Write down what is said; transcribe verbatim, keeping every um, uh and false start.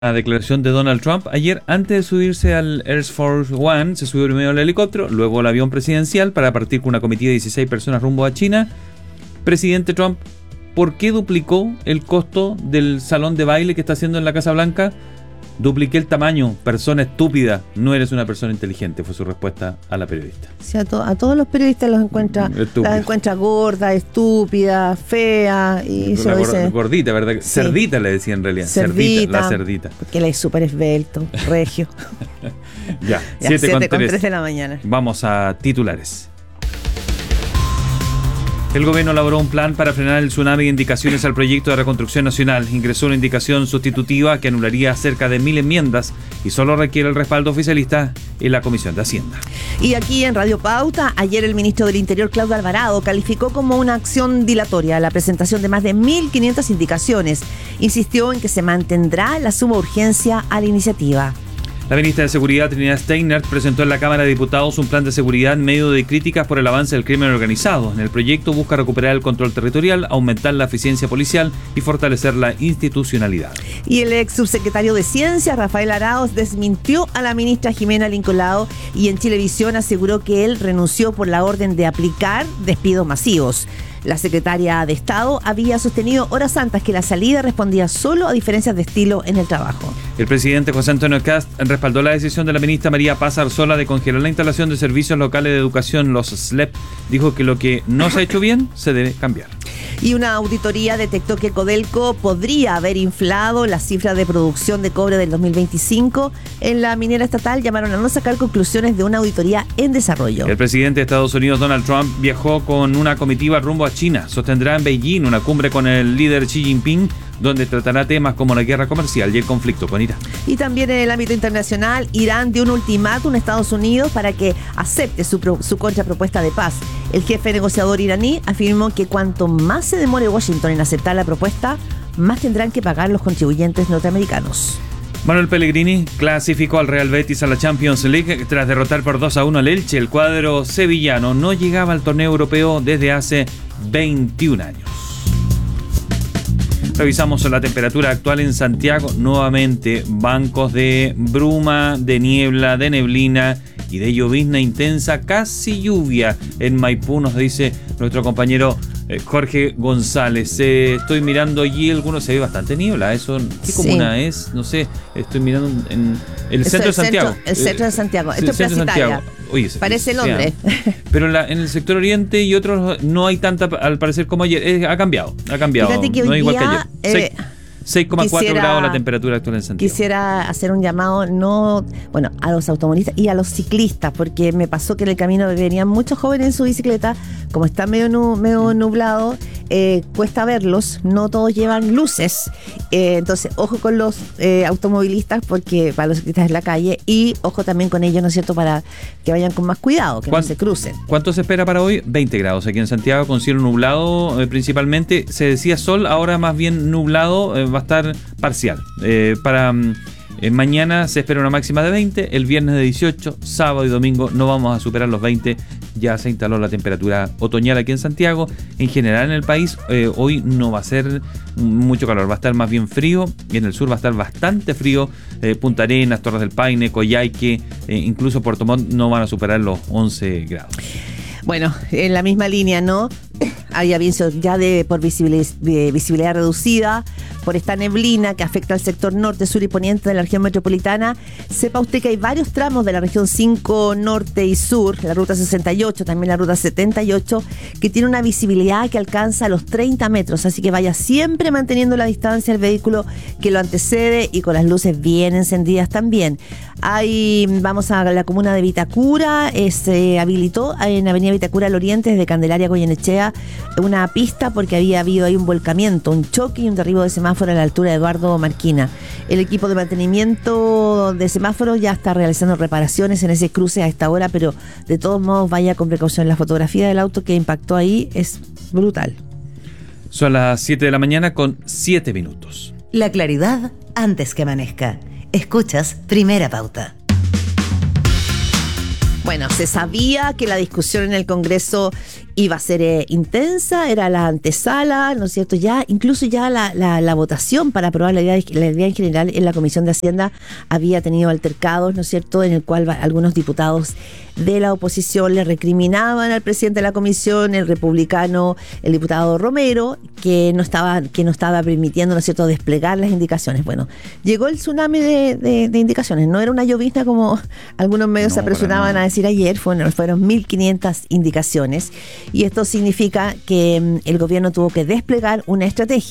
La declaración de Donald Trump ayer, antes de subirse al Air Force One, se subió primero al helicóptero, luego al avión presidencial para partir con una comitiva de dieciséis personas rumbo a China. Presidente Trump, ¿por qué duplicó el costo del salón de baile que está haciendo en la Casa Blanca? Dupliqué el tamaño, persona estúpida, no eres una persona inteligente, fue su respuesta a la periodista. Sí, a, to- a todos los periodistas los encuentra, las encuentra gordas, estúpidas, feas, y se lo dice. Gordita, ¿verdad? Sí. Cerdita le decía en realidad. Cerdita, cerdita la cerdita. Porque él es súper esbelto, regio. Ya, ya siete con tres de la mañana. Vamos a titulares. El gobierno elaboró un plan para frenar el tsunami de indicaciones al proyecto de reconstrucción nacional. Ingresó una indicación sustitutiva que anularía cerca de mil enmiendas y solo requiere el respaldo oficialista en la Comisión de Hacienda. Y aquí en Radio Pauta, ayer el ministro del Interior, Claudio Alvarado, calificó como una acción dilatoria la presentación de más de mil quinientas indicaciones. Insistió en que se mantendrá la suma urgencia a la iniciativa. La ministra de Seguridad, Trinidad Steinert, presentó en la Cámara de Diputados un plan de seguridad en medio de críticas por el avance del crimen organizado. En el proyecto busca recuperar el control territorial, aumentar la eficiencia policial y fortalecer la institucionalidad. Y el ex subsecretario de Ciencia, Rafael Arauz, desmintió a la ministra Jimena Lincolao y en Chilevisión aseguró que él renunció por la orden de aplicar despidos masivos. La secretaria de Estado había sostenido horas antes que la salida respondía solo a diferencias de estilo en el trabajo. El presidente José Antonio Kast respaldó la decisión de la ministra María Paz Arzola de congelar la instalación de servicios locales de educación, los S L E P. Dijo que lo que no se ha hecho bien se debe cambiar. Y una auditoría detectó que Codelco podría haber inflado las cifras de producción de cobre del dos mil veinticinco. En la minera estatal llamaron a no sacar conclusiones de una auditoría en desarrollo. El presidente de Estados Unidos, Donald Trump, viajó con una comitiva rumbo a China. Sostendrá en Beijing una cumbre con el líder Xi Jinping, donde tratará temas como la guerra comercial y el conflicto con Irán. Y también en el ámbito internacional, Irán dio un ultimátum a Estados Unidos para que acepte su, pro, su contrapropuesta de paz. El jefe negociador iraní afirmó que cuanto más se demore Washington en aceptar la propuesta, más tendrán que pagar los contribuyentes norteamericanos. Manuel Pellegrini clasificó al Real Betis a la Champions League tras derrotar por dos a uno al Elche. El cuadro sevillano no llegaba al torneo europeo desde hace veintiún años. Revisamos la temperatura actual en Santiago. Nuevamente, bancos de bruma, de niebla, de neblina y de llovizna intensa, casi lluvia en Maipú, nos dice nuestro compañero eh, Jorge González. Eh, estoy mirando allí, algunos se ve bastante niebla. Eso, ¿qué comuna sí. es? No sé, estoy mirando en el Eso centro de Santiago. Centro, el centro de Santiago. Eh, Esto es Plaza Italia. Oye, parece Londres. Pero en, la, en el sector oriente y otros no hay tanta, al parecer, como ayer. Eh, ha cambiado, ha cambiado. Fíjate que hoy no es igual día, que ayer. Eh, seis coma cuatro grados la temperatura actual en Santiago. Quisiera hacer un llamado no, bueno, a los automovilistas y a los ciclistas, porque me pasó que en el camino venían muchos jóvenes en su bicicleta, como está medio, nu, medio nublado, eh, cuesta verlos, no todos llevan luces, eh, entonces ojo con los eh, automovilistas, porque para los ciclistas en la calle, y ojo también con ellos, ¿no es cierto?, para que vayan con más cuidado, que no se crucen. ¿Cuánto se espera para hoy? veinte grados aquí en Santiago, con cielo nublado eh, principalmente. Se decía sol, ahora más bien nublado, eh, va a estar parcial. Eh, para eh, mañana se espera una máxima de veinte, el viernes de dieciocho, sábado y domingo no vamos a superar los veinte. Ya se instaló la temperatura otoñal aquí en Santiago. En general en el país eh, hoy no va a ser mucho calor, va a estar más bien frío, y en el sur va a estar bastante frío. eh, Punta Arenas, Torres del Paine, Coyhaique, eh, incluso Puerto Montt no van a superar los once grados. Bueno, en la misma línea, ¿no? Hay avisos ya de por visibilidad, de visibilidad reducida por esta neblina que afecta al sector norte, sur y poniente de la región metropolitana. Sepa usted que hay varios tramos de la región cinco, norte y sur, la ruta sesenta y ocho, también la ruta setenta y ocho, que tiene una visibilidad que alcanza los treinta metros, así que vaya siempre manteniendo la distancia al vehículo que lo antecede y con las luces bien encendidas también. Hay, vamos a la comuna de Vitacura, se habilitó en Avenida Vitacura al Oriente, desde Candelaria a Goyenechea, una pista porque había habido ahí un volcamiento, un choque y un derribo de semáforo a la altura de Eduardo Marquina. El equipo de mantenimiento de semáforos ya está realizando reparaciones en ese cruce a esta hora, pero de todos modos vaya con precaución. La fotografía del auto que impactó ahí es brutal. Son las siete de la mañana con siete minutos. La claridad antes que amanezca. Escuchas Primera Pauta. Bueno, se sabía que la discusión en el Congreso iba a ser eh, intensa, era la antesala, ¿no es cierto? Ya, incluso ya la, la, la votación para aprobar la idea, la idea en general en la Comisión de Hacienda había tenido altercados, ¿no es cierto?, en el cual algunos diputados de la oposición le recriminaban al presidente de la comisión, el republicano, el diputado Romero, que no estaba, que no estaba permitiendo, ¿no es cierto?, desplegar las indicaciones. Bueno, llegó el tsunami de, de, de indicaciones, no era una llovizna como algunos medios no, se apresuraban a decir ayer, fueron, fueron mil quinientas indicaciones, y esto significa que el gobierno tuvo que desplegar una estrategia